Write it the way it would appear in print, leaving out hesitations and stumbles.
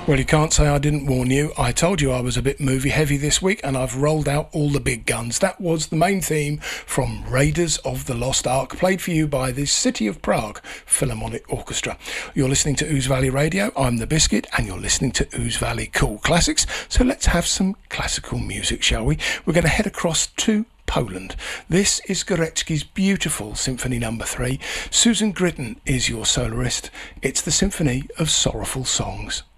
Well, you can't say I didn't warn you. I told you I was a bit movie heavy this week, and I've rolled out all the big guns. That was the main theme from Raiders of the Lost Ark, played for you by the City of Prague Philharmonic Orchestra. You're listening to Ouse Valley Radio. I'm the Biscuit, and you're listening to Ouse Valley Cool Classics. So let's have some classical music, shall we? We're going to head across to Poland. This is Gorecki's beautiful Symphony No. 3. Susan Gritton is your soloist. It's the Symphony of Sorrowful Songs.